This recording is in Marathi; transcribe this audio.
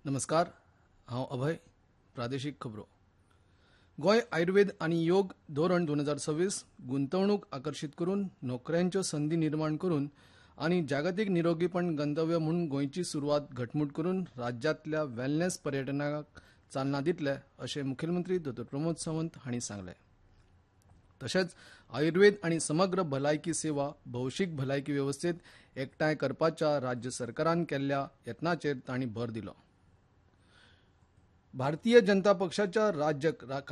नमस्कार, हांव अभय. प्रादेशीक खबरो. गोंय आयुर्वेद आनी योग धोरण 2026 गुंतवणूक आकर्षित करून नोकऱ्यांच्यो संदी निर्माण करून आनी जागतीक निरोगीपण गंतव्य म्हणून गोंयची सुरवात घटमूट करून राज्यांतल्या वेलनेस पर्यटनाक चालना दितले अशें मुखेलमंत्री डॉ. प्रमोद सावंत हांणी सांगलें. तशेंच आयुर्वेद आनी समग्र भलायकी सेवा भौशीक भलायकी वेवस्थेत एकठांय करपाच्या राज्य सरकारान केल्ल्या यत्नाचेर तांणी भर दिलो. भारतीय जनता पक्षाच्या राज्य